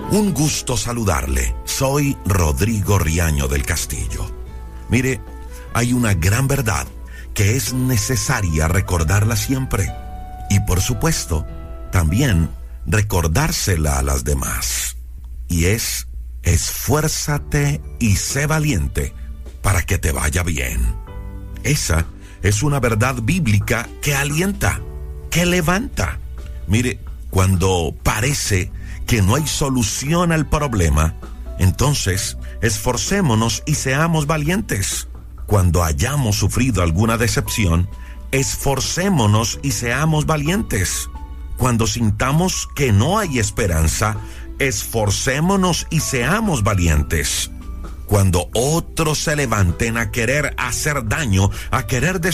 Un gusto saludarle. Soy Rodrigo Riaño del Castillo. Mire, hay una gran verdad que es necesaria recordarla siempre. Y por supuesto, también recordársela a las demás. Y es: esfuérzate y sé valiente para que te vaya bien. Esa es una verdad bíblica que alienta, que levanta. Mire, cuando parece que no hay solución al problema, entonces esforcémonos y seamos valientes. Cuando hayamos sufrido alguna decepción, esforcémonos y seamos valientes. Cuando sintamos que no hay esperanza, esforcémonos y seamos valientes. Cuando otros se levanten a querer hacer daño, a querer